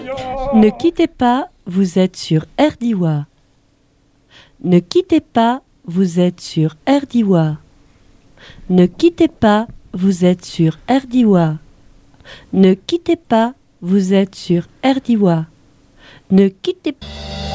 Ne quittez pas, vous êtes sur RDIWA. Ne quittez pas, vous êtes sur RDIWA. Ne quittez pas, vous êtes sur RDIWA. Ne quittez pas, vous êtes sur RDIWA. Ne quittez pas.